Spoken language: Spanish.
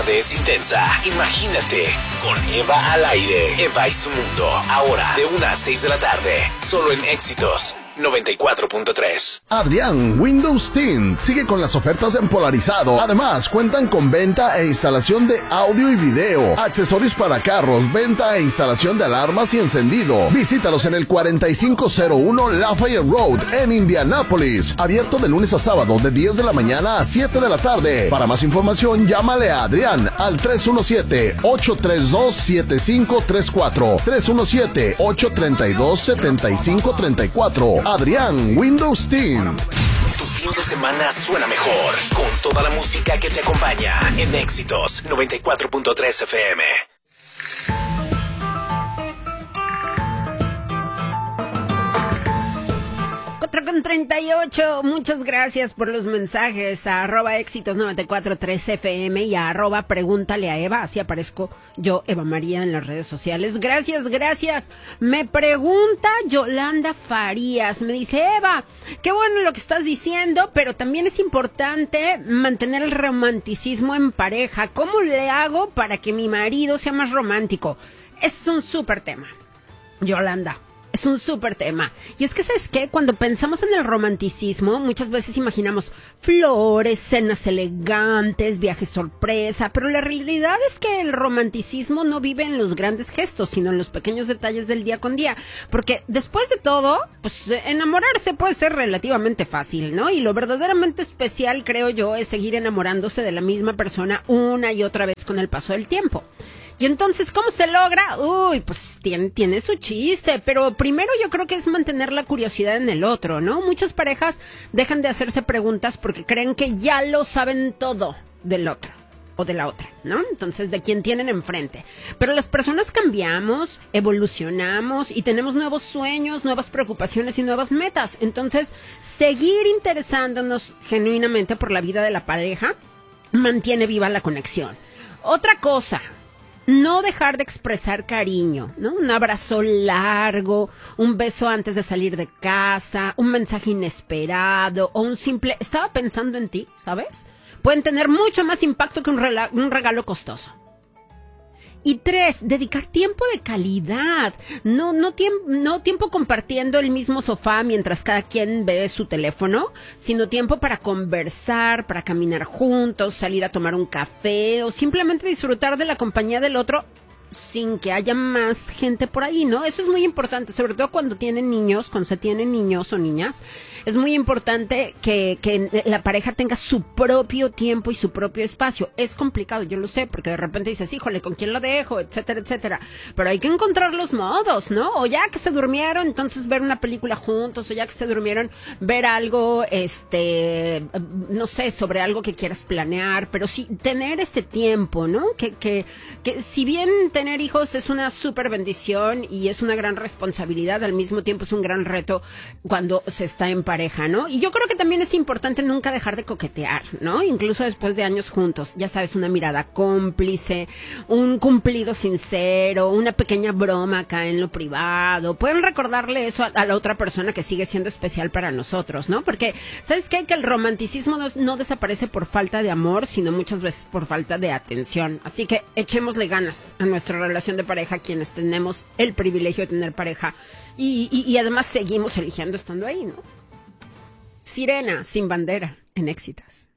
tarde es intensa. Imagínate con Eva al aire. Eva y su mundo. Ahora de 1 a 6 de la tarde. Solo en Éxitos 94.3. Adrián Windows Tint sigue con las ofertas en Polarizado. Además, cuentan con venta e instalación de audio y video, accesorios para carros, venta e instalación de alarmas y encendido. Visítalos en el 4501 Lafayette Road en Indianápolis. Abierto de lunes a sábado de 10 de la mañana a 7 de la tarde. Para más información, llámale a Adrián al 317-832-7534. 317-832-7534. Adrián Windows Team. Tu fin de semana suena mejor con toda la música que te acompaña en Éxitos 94.3 FM. 4:38, muchas gracias por los mensajes a @éxitos943 FM y a @pregúntale a Eva, así aparezco yo, Eva María, en las redes sociales. Gracias. Me pregunta Yolanda Farías, me dice: Eva, qué bueno lo que estás diciendo, pero también es importante mantener el romanticismo en pareja. ¿Cómo le hago para que mi marido sea más romántico? Es un súper tema, Yolanda. Es un súper tema. Y es que, ¿sabes qué? Cuando pensamos en el romanticismo, muchas veces imaginamos flores, cenas elegantes, viajes sorpresa, pero la realidad es que el romanticismo no vive en los grandes gestos, sino en los pequeños detalles del día con día. Porque después de todo, pues enamorarse puede ser relativamente fácil, ¿no? Y lo verdaderamente especial, creo yo, es seguir enamorándose de la misma persona una y otra vez con el paso del tiempo. Y entonces, ¿cómo se logra? Uy, pues tiene su chiste, pero primero yo creo que es mantener la curiosidad en el otro, ¿no? Muchas parejas dejan de hacerse preguntas porque creen que ya lo saben todo del otro o de la otra, ¿no? Entonces, de quien tienen enfrente. Pero las personas cambiamos, evolucionamos y tenemos nuevos sueños, nuevas preocupaciones y nuevas metas. Entonces, seguir interesándonos genuinamente por la vida de la pareja mantiene viva la conexión. Otra cosa: no dejar de expresar cariño, ¿no? Un abrazo largo, un beso antes de salir de casa, un mensaje inesperado o un simple "estaba pensando en ti", ¿sabes? Pueden tener mucho más impacto que un regalo costoso. Y 3, dedicar tiempo de calidad, no tiempo compartiendo el mismo sofá mientras cada quien ve su teléfono, sino tiempo para conversar, para caminar juntos, salir a tomar un café o simplemente disfrutar de la compañía del otro sin que haya más gente por ahí, ¿no? Eso es muy importante, sobre todo cuando se tienen niños o niñas. Es muy importante que la pareja tenga su propio tiempo y su propio espacio. Es complicado, yo lo sé, porque de repente dices: híjole, ¿con quién lo dejo? Etcétera, etcétera. Pero hay que encontrar los modos, ¿no? O ya que se durmieron, entonces ver una película juntos, o ya que se durmieron, ver algo, no sé, sobre algo que quieras planear, pero sí tener ese tiempo, ¿no? Que si bien tener hijos es una súper bendición y es una gran responsabilidad, al mismo tiempo es un gran reto cuando se está en pareja, ¿no? Y yo creo que también es importante nunca dejar de coquetear, ¿no? Incluso después de años juntos, ya sabes, una mirada cómplice, un cumplido sincero, una pequeña broma acá en lo privado. Pueden recordarle eso a la otra persona que sigue siendo especial para nosotros, ¿no? Porque, ¿sabes qué? Que el romanticismo no desaparece por falta de amor, sino muchas veces por falta de atención. Así que echémosle ganas a nuestra relación de pareja, quienes tenemos el privilegio de tener pareja y además seguimos eligiendo estando ahí, ¿no? Sirena, Sin Bandera, en Éxitos.